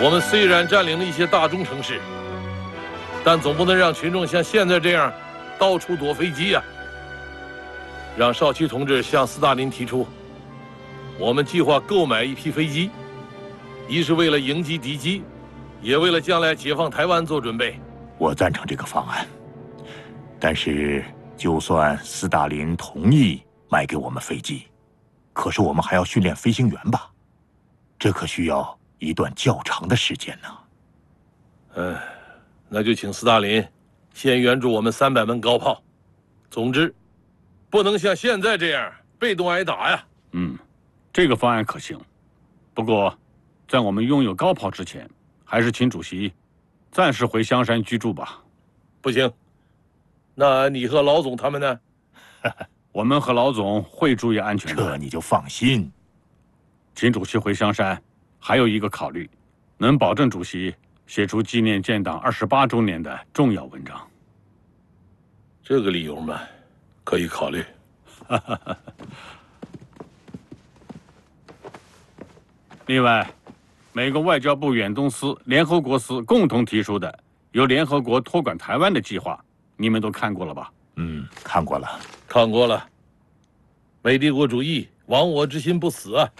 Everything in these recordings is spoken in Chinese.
我们虽然占领了一些大中城市，但总不能让群众像现在这样到处躲飞机啊！让少奇同志向斯大林提出，我们计划购买一批飞机，一是为了迎击敌机，也为了将来解放台湾做准备。 我赞成这个方案，但是就算斯大林同意卖给我们飞机，可是我们还要训练飞行员吧？这可需要一段较长的时间呢。 那就请斯大林先援助我们300门高炮。总之，不能像现在这样被动挨打呀。 这个方案可行，不过，在我们拥有高炮之前，还是请主席暂时回香山居住吧。 不行，那你和老总他们呢？ 我们和老总会注意安全的。 这你就放心。 请主席回香山，还有一个考虑，能保证主席写出纪念建党28周年的重要文章。 这个理由嘛，可以考虑。 另外，美国外交部远东司、联合国司共同提出的由联合国托管台湾的计划，你们都看过了吧？ 看过了。 看过了。美帝国主义亡我之心不死啊！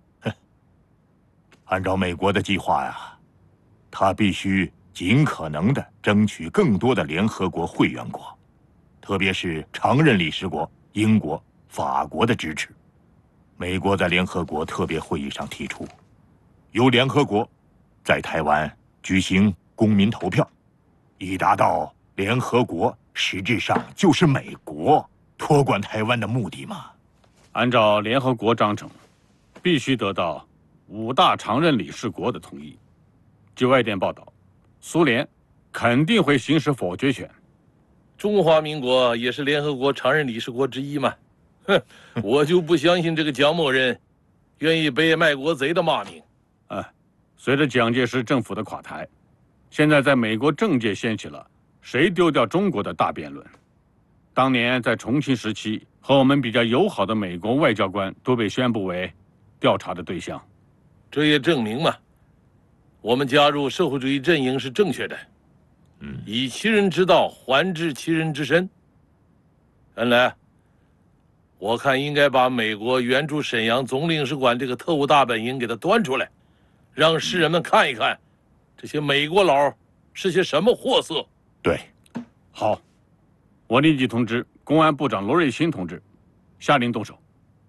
按照美国的计划呀，他必须尽可能地争取更多的联合国会员国，特别是常任理事国英国、法国的支持。美国在联合国特别会议上提出，由联合国在台湾举行公民投票，以达到联合国实质上就是美国托管台湾的目的嘛。 按照联合国章程，必须得到5大常任理事国的同意。据外电报道，苏联肯定会行使否决权。 中华民国也是联合国常任理事国之一嘛。我就不相信这个蒋某人愿意背卖国贼的骂名。 随着蒋介石政府的垮台，现在在美国政界掀起了谁丢掉中国的大辩论。当年在重庆时期和我们比较友好的美国外交官都被宣布为调查的对象。 这也证明嘛，我们加入社会主义阵营是正确的。以其人之道还治其人之身。原来，我看应该把美国援助沈阳总领事馆这个特务大本营给它端出来，让世人们看一看，这些美国佬是些什么货色。 对， 好，我立即通知公安部长罗瑞卿同志，下令动手。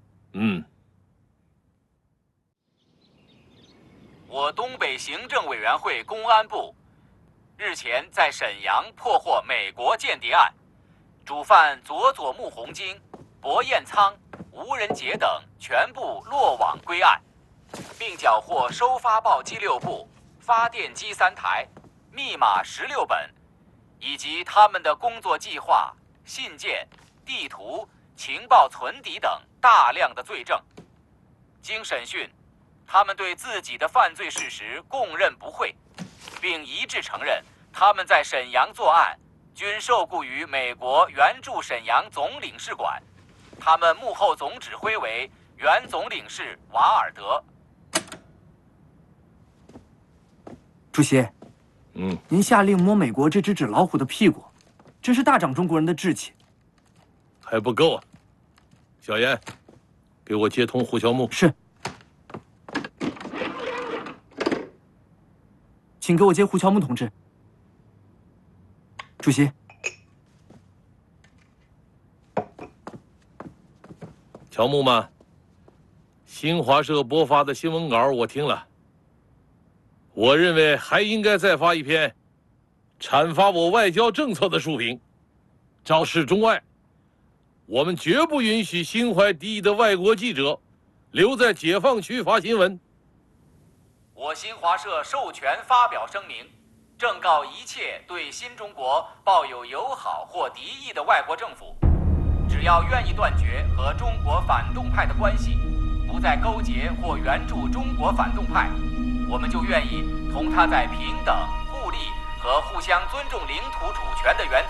我东北行政委员会公安部日前在沈阳破获美国间谍案，主犯佐佐木宏金、薄彦仓、吴仁杰等全部落网归案，并缴获收发报机6部、发电机3台、密码16本，以及他们的工作计划、信件、地图、情报存底等大量的罪证。经审讯，他们对自己的犯罪事实供认不讳，并一致承认他们在沈阳作案均受雇于美国援助沈阳总领事馆，他们幕后总指挥为原总领事瓦尔德。 主席，您下令摸美国这只纸老虎的屁股，真是大长中国人的志气。 还不够啊！小严，给我接通胡乔木。 是。请给我接胡乔木同志。主席。 乔木吗？新华社播发的新闻稿我听了，我认为还应该再发一篇阐发我外交政策的书评，昭示中外，我们绝不允许心怀敌意的外国记者留在解放区发新闻。 我新华社授权发表声明，正告一切对新中国抱有友好或敌意的外国政府，只要愿意断绝和中国反动派的关系，不再勾结或援助中国反动派，我们就愿意同他在平等、互利和互相尊重领土主权的原则